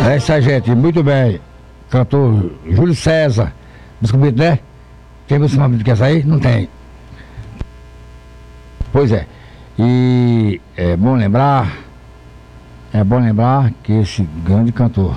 É isso aí, gente, muito bem. Cantor Júlio César. Música bonita, né? Tem música mais bonita que essa aí? Não tem. Pois é. E é bom lembrar que esse grande cantor,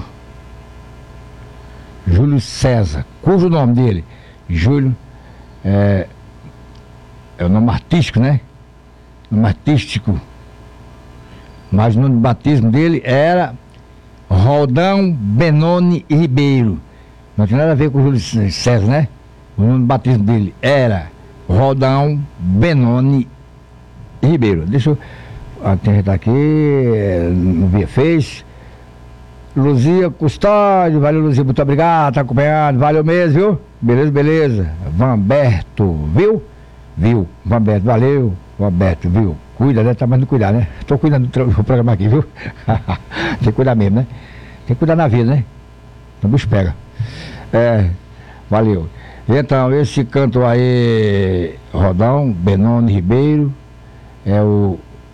Júlio César, cujo nome dele, Júlio, é o nome artístico, né? Nome artístico. Mas o nome de batismo dele era Roldão Benoni Ribeiro. Não tem nada a ver com o Júlio César, né? O nome de batismo dele era Roldão Benoni Ribeiro. Deixa eu atentar aqui no Via Face. Luzia Custódio, valeu Luzia, muito obrigado, tá acompanhando, valeu mesmo, viu? Beleza. Vamberto, viu? Vamberto, valeu, Vamberto, viu? Cuida, né? Tá mais não cuidar, né? Tô cuidando do programa aqui, viu? Tem que cuidar mesmo, né? Tem que cuidar na vida, né? O bicho pega. Valeu. Então, esse canto aí, Rodão Benoni Ribeiro, é o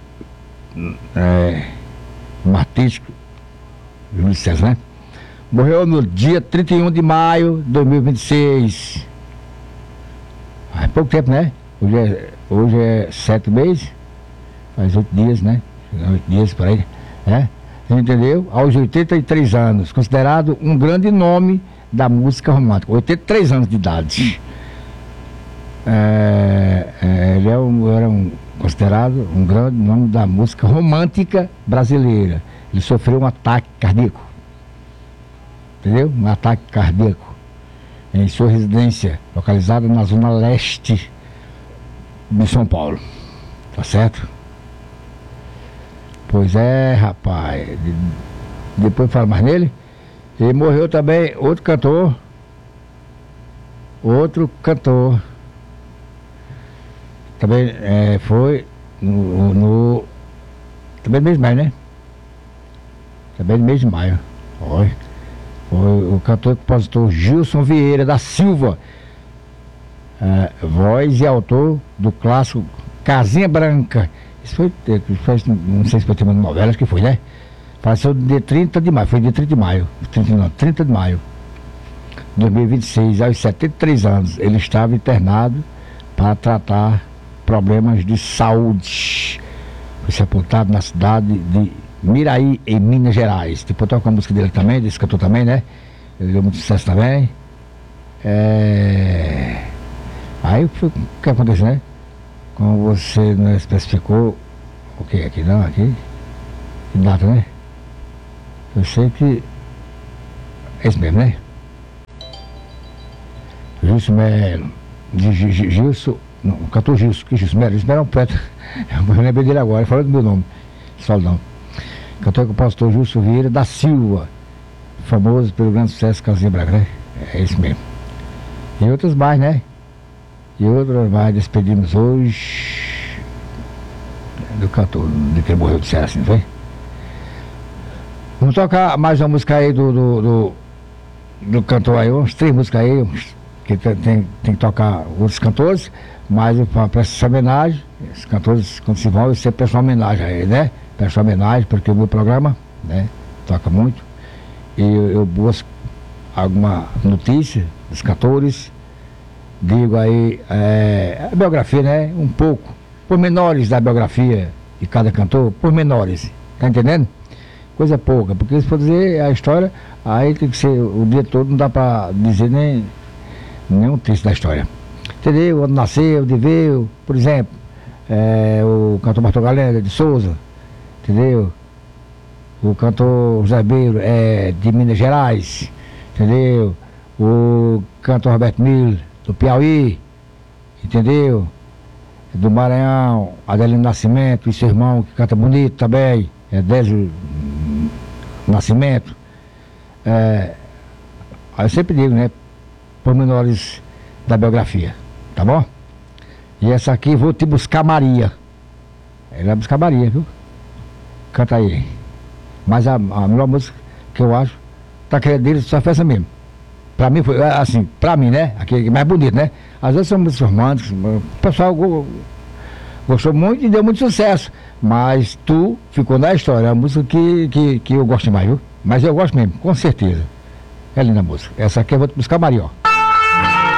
artístico Júlio César, né? Morreu no dia 31 de maio de 2026. Há pouco tempo, né? Hoje é 7 meses, faz 8 dias, né? 8 dias por aí, né? Entendeu? Aos 83 anos, considerado um grande nome da música romântica. 83 anos de idade. Ele era considerado um grande nome da música romântica brasileira. Ele sofreu um ataque cardíaco. Entendeu? Um ataque cardíaco em sua residência, localizada na zona leste de São Paulo. Tá certo? Pois é, rapaz. Depois falo mais nele. E morreu também outro cantor. Também foi também no mês de maio, né? Também no mês de maio. Foi o cantor e compositor Gilson Vieira da Silva, voz e autor do clássico Casinha Branca. Isso foi, não sei se foi tema de novela, acho que foi, né? Faleceu dia 30 de maio, foi dia 30 de maio, 30 de maio de 2026, aos 73 anos. Ele estava internado para tratar problemas de saúde. Foi sepultado na cidade de Miraí, em Minas Gerais. Depois toca a música dele também, desse cantor também, né? Ele deu muito sucesso também. Aí foi o que aconteceu, né? Como você não especificou o que aqui não, aqui, que data, né? Eu sei que é isso mesmo, né? Gilson Melo. Gilson, não, o cantor Gilson, que Gilson Melo? Gilson Melo é um poeta. Eu lembrei dele agora, ele falou do meu nome. Soldão. Cantor e compositor Gilson Vieira da Silva, famoso pelo grande sucesso Casinha Branca, né? É isso mesmo. E outros mais, né? E outros mais despedimos hoje do cantor, de que morreu de Ceará, assim, não foi? Vamos tocar mais uma música aí do cantor aí, uns 3 músicas aí, que tem que tocar outros cantores, mas eu presto essa homenagem, esses cantores, quando se vão, eu sempre peço uma homenagem a ele, né? Peço homenagem, porque o meu programa, né, toca muito, e eu busco alguma notícia dos cantores, digo aí a biografia, né, um pouco, pormenores da biografia de cada cantor, pormenores, tá entendendo? Coisa pouca, porque se for dizer a história, aí tem que ser o dia todo, não dá pra dizer nem um texto da história, entendeu? Onde nasceu, onde veio, por exemplo, o cantor Marto Galera de Souza, entendeu? O cantor José Beiro é de Minas Gerais, entendeu? O cantor Roberto Miller do Piauí, entendeu? Do Maranhão, Adelino Nascimento e seu irmão que canta bonito também, Désio Nascimento. Aí eu sempre digo, né? Pormenores da biografia, tá bom? E essa aqui, Vou Te Buscar Maria. Ele vai buscar Maria, viu? Canta aí. Mas a melhor música que eu acho, tá querendo dele, só foi essa mesmo. Pra mim foi assim, pra mim, né? Aqui mais bonito, né? Às vezes são músicas românticas, o pessoal gostou muito e deu muito sucesso. Mas Tu ficou na história, a música que eu gosto mais, viu? Mas eu gosto mesmo, com certeza. É linda a música. Essa aqui eu vou buscar Marió.